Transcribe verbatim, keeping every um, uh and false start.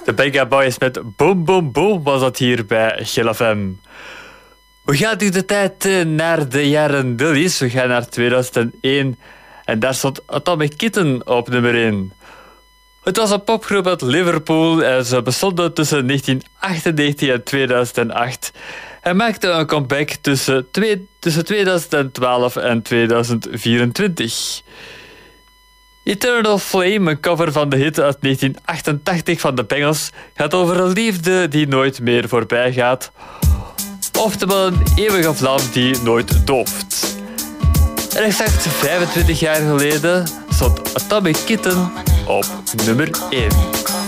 De Venga Boys met Boom Boom Boom was dat hier bij Chill F M. We gaan nu de tijd naar de jaren Dillies. We gaan naar tweeduizend één en daar stond Atomic Kitten op nummer één. Het was een popgroep uit Liverpool en ze bestonden tussen negentien achtennegentig en tweeduizend acht. En maakte een comeback tussen, twee, tussen tweeduizend twaalf en tweeduizend vierentwintig. Eternal Flame, een cover van de hit uit negentien achtentachtig van de Bengals, gaat over een liefde die nooit meer voorbij gaat. Oftewel een eeuwige vlam die nooit dooft. En exact vijfentwintig jaar geleden stond Atomic Kitten op nummer één.